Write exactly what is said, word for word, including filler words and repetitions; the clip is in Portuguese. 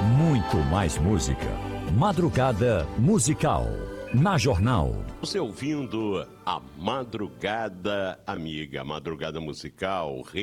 Muito mais música. Madrugada Musical. Na Jornal. Você ouvindo a Madrugada Amiga, Madrugada Musical.